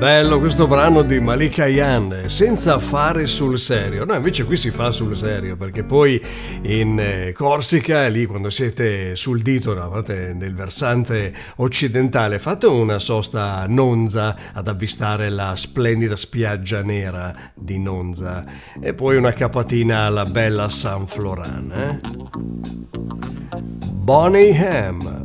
Bello questo brano di Malika Ayane, senza fare sul serio. No, invece qui si fa sul serio, perché poi in Corsica, lì quando siete sul dito, no, nel versante occidentale, fate una sosta a Nonza ad avvistare la splendida spiaggia nera di Nonza e poi una capatina alla bella San Floran. Bonnie M.